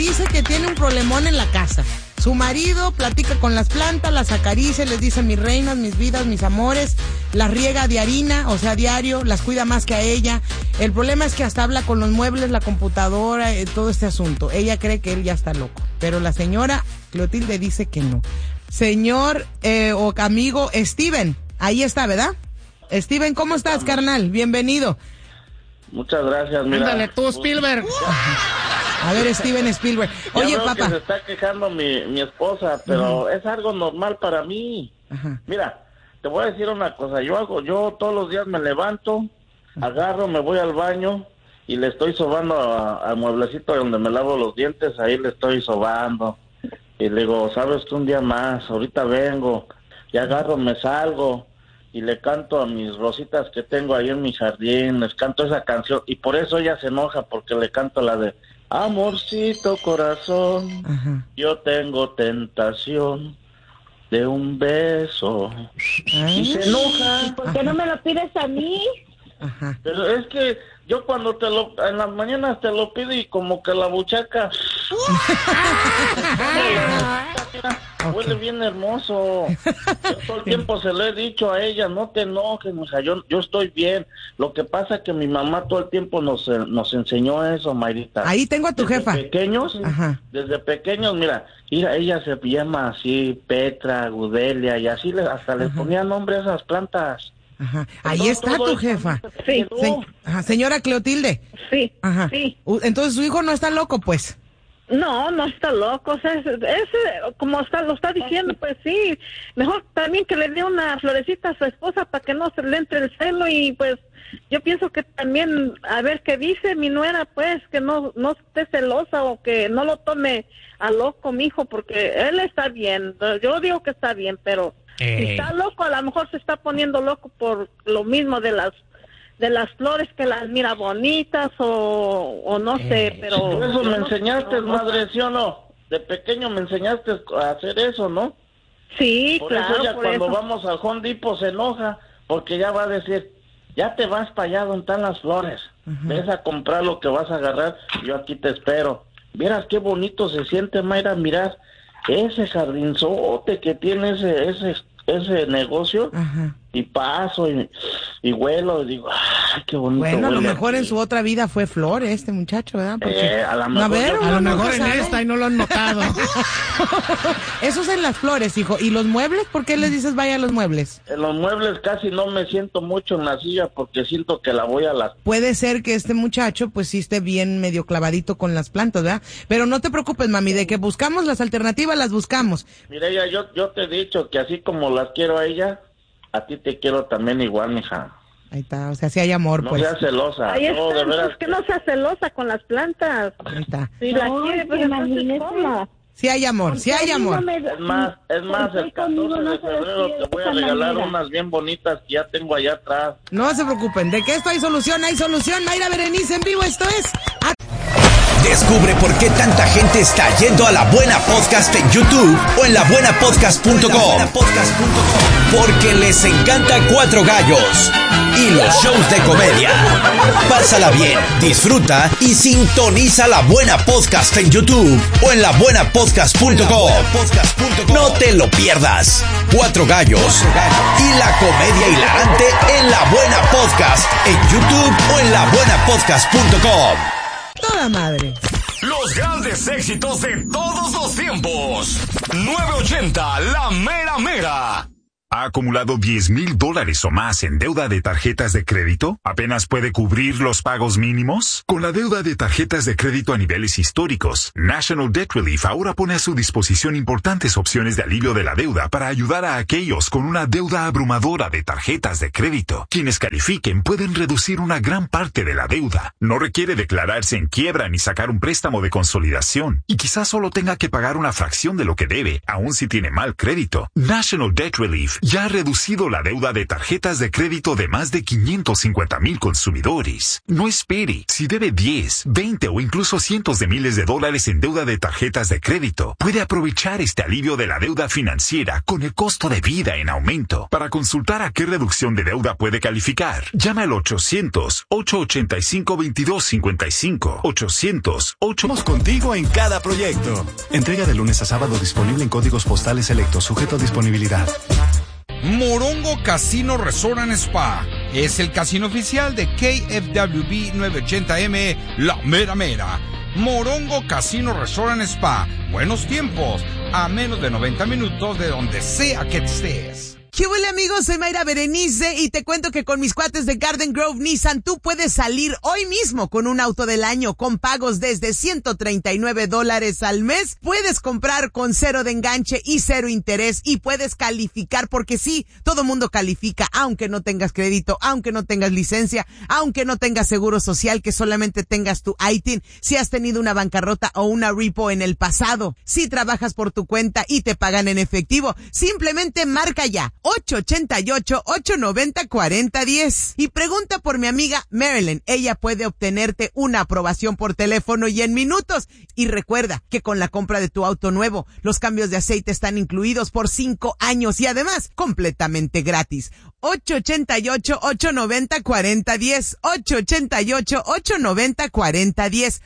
dice que tiene un problemón en la casa. Su marido platica con las plantas, las acaricia, les dice mis reinas, mis vidas, mis amores, las riega de harina, o sea, diario, las cuida más que a ella. El problema es que hasta habla con los muebles, la computadora, todo este asunto. Ella cree que él ya está loco, pero la señora Clotilde dice que no. Señor o amigo Steven, ahí está, ¿verdad? Steven, ¿cómo estás, carnal? Bienvenido. Muchas gracias, mira. Ándale tú, Spielberg. A ver, Steven Spielberg. Oye, papá. papá. Se está quejando mi esposa, pero es algo normal para mí. Mira, te voy a decir una cosa. Yo todos los días me levanto, agarro, me voy al baño y le estoy sobando al mueblecito donde me lavo los dientes. Ahí le estoy sobando. Y le digo, sabes que un día más, ahorita vengo. Y agarro, me salgo. Y le canto a mis rositas que tengo ahí en mi jardín, les canto esa canción, y por eso ella se enoja, porque le canto la de amorcito corazón, yo tengo tentación de un beso. Y se enoja. ¿Por qué no me lo pides a mí? Pero es que yo cuando en las mañanas te lo pido y como que la buchaca huele bien hermoso. Yo todo el tiempo se lo he dicho a ella, no te enojes, o sea, yo estoy bien. Lo que pasa es que mi mamá todo el tiempo nos enseñó eso, Mayrita. Ahí tengo a tu jefa. Desde pequeños, mira, ella se llama así Petra, Gudelia, y así hasta les ponía nombre a esas plantas. Ahí está tu jefa. Sí. Señora Clotilde. Sí. Sí. Entonces su hijo no está loco, pues. No está loco, o sea, como lo está diciendo, pues sí, mejor también que le dé una florecita a su esposa para que no se le entre el celo, y pues yo pienso que también, a ver qué dice mi nuera, pues, que no esté celosa o que no lo tome a loco, mijo, porque él está bien, yo digo que está bien, pero si está loco, a lo mejor se está poniendo loco por lo mismo de las flores, que las mira bonitas o no sé, pero... Por eso me enseñaste, madre, ¿sí o no? De pequeño me enseñaste a hacer eso, ¿no? Sí, por claro, eso ella por cuando eso. vamos al Home Depot se enoja, porque ya va a decir, ya te vas para allá donde están las flores, ves a comprar lo que vas a agarrar, yo aquí te espero. Vieras qué bonito se siente, Mayra, mirar ese jardinzote que tiene ese negocio. Y paso y huelo y digo, ¡ay, qué bonito! Bueno, a lo mejor aquí. en su otra vida fue flor este muchacho, ¿verdad? Porque, a lo mejor, a lo mejor en esta y no lo han notado. Eso es en las flores, hijo. ¿Y los muebles? ¿Por qué les dices vaya a los muebles? En los muebles casi no me siento mucho en la silla porque siento que la voy a las... Puede ser que este muchacho pues sí esté bien medio clavadito con las plantas, ¿verdad? Pero no te preocupes, mami, de que buscamos las alternativas, las buscamos. Mira, yo te he dicho que así como las quiero a ella, a ti te quiero también igual, mija. Ahí está, o sea, sí hay amor, no pues. No seas celosa. Ahí no, está, de veras. pues que no sea celosa con las plantas. Ahí está. Si la quiere, pues entonces, ¿cómo? Sí hay amor, sí hay amor. Es más, el 14 de febrero te voy a regalar unas bien bonitas que ya tengo allá atrás. No se preocupen, de que esto hay solución. Mayra Berenice en vivo, esto es... Descubre por qué tanta gente está yendo a La Buena Podcast en YouTube o en labuenapodcast.com. Porque les encanta Cuatro Gallos y los shows de comedia. Pásala bien, disfruta y sintoniza La Buena Podcast en YouTube o en labuenapodcast.com. No te lo pierdas. Cuatro Gallos y la comedia hilarante en La Buena Podcast en YouTube o en labuenapodcast.com. Toda madre. Los grandes éxitos de todos los tiempos. 980, la mera mera. ¿Ha acumulado $10,000 o más en deuda de tarjetas de crédito? ¿Apenas puede cubrir los pagos mínimos? Con la deuda de tarjetas de crédito a niveles históricos, National Debt Relief ahora pone a su disposición importantes opciones de alivio de la deuda para ayudar a aquellos con una deuda abrumadora de tarjetas de crédito. Quienes califiquen pueden reducir una gran parte de la deuda. No requiere declararse en quiebra ni sacar un préstamo de consolidación. Y quizás solo tenga que pagar una fracción de lo que debe, aun si tiene mal crédito. National Debt Relief ya ha reducido la deuda de tarjetas de crédito de más de 550,000 consumidores. No espere. Si debe 10, 20 o incluso cientos de miles de dólares en deuda de tarjetas de crédito, puede aprovechar este alivio de la deuda financiera con el costo de vida en aumento. Para consultar a qué reducción de deuda puede calificar, llama al 800-885-2255. 800-8... Vamos contigo en cada proyecto. Entrega de lunes a sábado, disponible en códigos postales selectos, sujeto a disponibilidad. Morongo Casino Resort and Spa es el casino oficial de KFWB 980M, La Mera Mera. Morongo Casino Resort and Spa. Buenos tiempos, a menos de 90 minutos de donde sea que estés. ¿Qué huele, amigos? Soy Mayra Berenice y te cuento que con mis cuates de Garden Grove Nissan tú puedes salir hoy mismo con un auto del año con pagos desde $139 al mes. Puedes comprar con 0 de enganche y 0 interés y puedes calificar, porque sí, todo mundo califica, aunque no tengas crédito, aunque no tengas licencia, aunque no tengas seguro social, que solamente tengas tu ITIN, si has tenido una bancarrota o una repo en el pasado, si trabajas por tu cuenta y te pagan en efectivo, simplemente marca ya 888-890-4010 y pregunta por mi amiga Marilyn. Ella puede obtenerte una aprobación por teléfono y en minutos. Y recuerda que con la compra de tu auto nuevo, los cambios de aceite están incluidos por 5 años y además completamente gratis. 888-890-4010, 888-890-4010,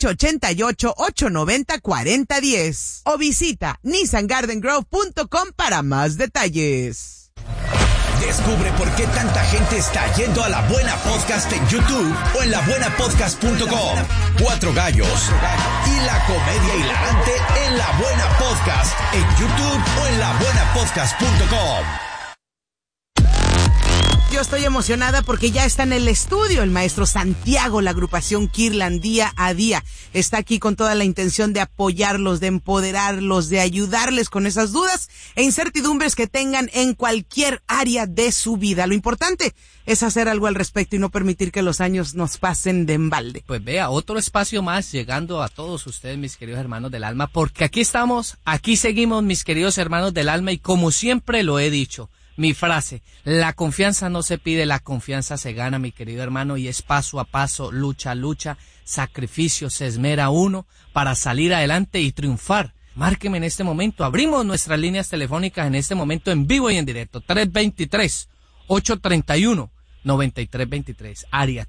888-890-4010 o visita nissangardengrove.com para más detalles. Descubre por qué tanta gente está yendo a La Buena Podcast en YouTube o en labuenapodcast.com. 4 gallos y la comedia hilarante en La Buena Podcast en YouTube o en labuenapodcast.com. Yo estoy emocionada porque ya está en el estudio el maestro Santiago. La agrupación Kirlan día a día está aquí con toda la intención de apoyarlos, de empoderarlos, de ayudarles con esas dudas e incertidumbres que tengan en cualquier área de su vida. Lo importante es hacer algo al respecto y no permitir que los años nos pasen de embalde. Pues vea, otro espacio más llegando a todos ustedes, mis queridos hermanos del alma, porque aquí estamos, aquí seguimos, mis queridos hermanos del alma, y como siempre lo he dicho, mi frase, la confianza no se pide, la confianza se gana, mi querido hermano, y es paso a paso, lucha a lucha, sacrificio, se esmera uno para salir adelante y triunfar. Márqueme en este momento, abrimos nuestras líneas telefónicas en este momento en vivo y en directo, 323-831-9323, área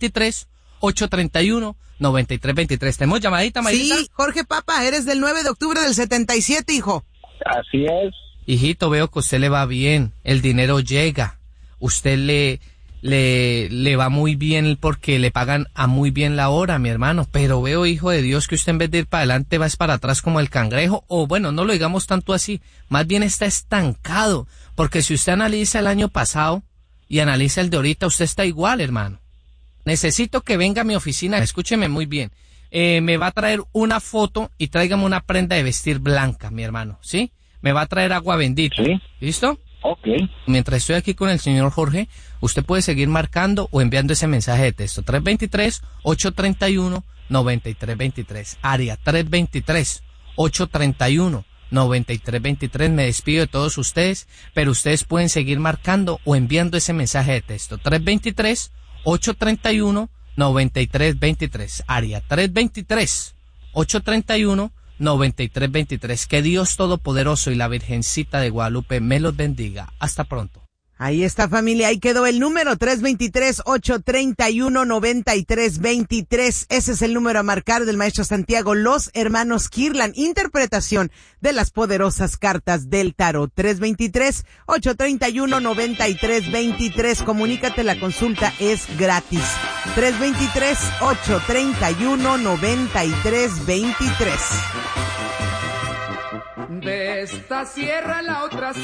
323-831-9323. ¿Tenemos llamadita, Mayrita? Sí, Jorge Papa, eres del 9 de octubre del 77, hijo. Así es. Hijito, veo que a usted le va bien, el dinero llega, usted le va muy bien porque le pagan a muy bien la hora, mi hermano, pero veo, hijo de Dios, que usted en vez de ir para adelante va para atrás como el cangrejo, o bueno, no lo digamos tanto así, más bien está estancado, porque si usted analiza el año pasado y analiza el de ahorita, usted está igual, hermano. Necesito que venga a mi oficina, escúcheme muy bien, me va a traer una foto y tráigame una prenda de vestir blanca, mi hermano, ¿sí? Me va a traer agua bendita. ¿Sí? ¿Listo? Ok. Mientras estoy aquí con el señor Jorge, usted puede seguir marcando o enviando ese mensaje de texto. 323-831-9323. Área 323-831-9323. Me despido de todos ustedes, pero ustedes pueden seguir marcando o enviando ese mensaje de texto. 323-831-9323. Área 323-831-9323. 9323. Que Dios Todopoderoso y la Virgencita de Guadalupe me los bendiga. Hasta pronto. Ahí está, familia, ahí quedó el número 323-831-9323. Ese es el número a marcar del maestro Santiago, los hermanos Kirlan, interpretación de las poderosas cartas del tarot. 323-831-9323. Comunícate, la consulta es gratis. 323-831-9323. De esta sierra a la otra